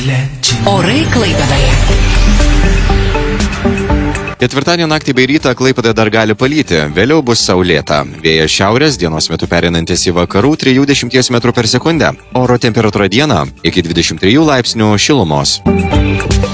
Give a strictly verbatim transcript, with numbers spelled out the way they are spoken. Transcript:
Orai Klaipėdoje. Ketvirtadienio naktį bei rytą Klaipėdoje dar gali palyti, vėliau bus saulėta. Vėjas šiaurės, dienos metu pereinantis į vakarų trijų dešimties metrų per sekundę. Oro temperatūra dieną iki dvidešimt trijų laipsnių šilumos.